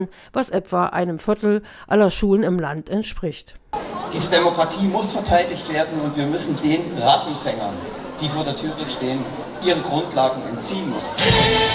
was etwa einem Viertel aller Schulen im Land entspricht. Diese Demokratie muss verteidigt werden und wir müssen den Rattenfängern, die vor der Türe stehen, ihre Grundlagen entziehen.